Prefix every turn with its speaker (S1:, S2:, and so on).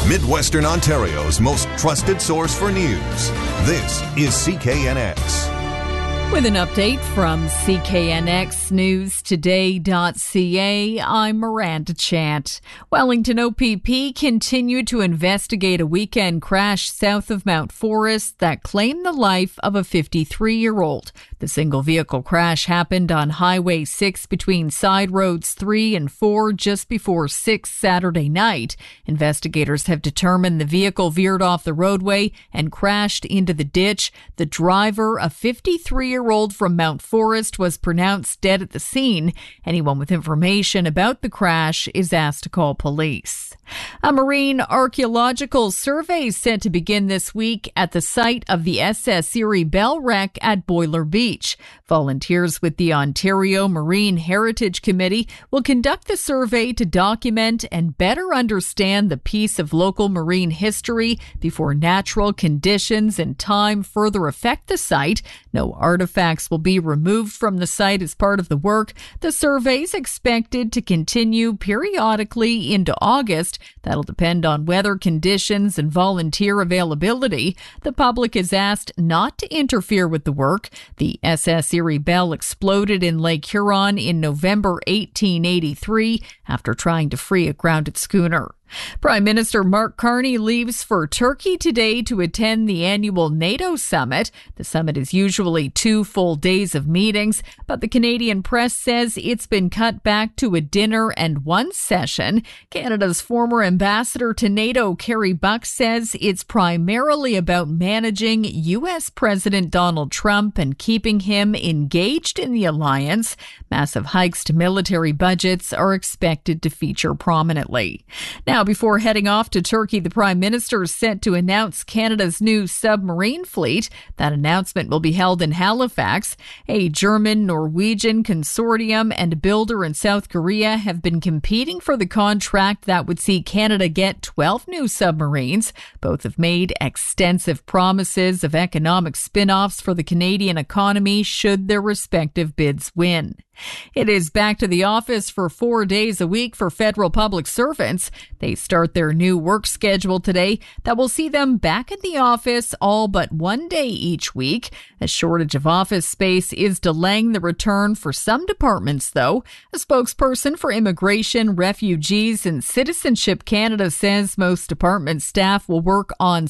S1: Midwestern Ontario's most trusted source for news. This is CKNX.
S2: With an update from CKNXNewsToday.ca, I'm Miranda Chant. Wellington OPP continued to investigate a weekend crash south of Mount Forest that claimed the life of a 53-year-old. The single-vehicle crash happened on Highway 6 between side roads 3 and 4 just before 6 Saturday night. Investigators have determined the vehicle veered off the roadway and crashed into the ditch. The driver, a 53-year-old from Mount Forest, was pronounced dead at the scene. Anyone with information about the crash is asked to call police. A marine archaeological survey is set to begin this week at the site of the SS Erie Bell wreck at Boiler Beach. Volunteers with the Ontario Marine Heritage Committee will conduct the survey to document and better understand the piece of local marine history before natural conditions and time further affect the site. No artifacts will be removed from the site as part of the work. The survey is expected to continue periodically into August. That'll depend on weather conditions and volunteer availability. The public is asked not to interfere with the work. The SS Erie Bell exploded in Lake Huron in November 1883 after trying to free a grounded schooner. Prime Minister Mark Carney leaves for Turkey today to attend the annual NATO summit. The summit is usually 2 full days of meetings, but the Canadian press says it's been cut back to a dinner and 1 session. Canada's former ambassador to NATO, Kerry Buck, says it's primarily about managing U.S. President Donald Trump and keeping him engaged in the alliance. Massive hikes to military budgets are expected to feature prominently. Now, before heading off to Turkey, the Prime Minister is set to announce Canada's new submarine fleet. That announcement will be held in Halifax. A German-Norwegian consortium and a builder in South Korea have been competing for the contract that would see Canada get 12 new submarines. Both have made extensive promises of economic spin-offs for the Canadian economy should their respective bids win. It is back to the office for 4 days a week for federal public servants. They start their new work schedule today that will see them back in the office all but 1 day each week. A shortage of office space is delaying the return for some departments, though. A spokesperson for Immigration, Refugees and Citizenship Canada says most department staff will work on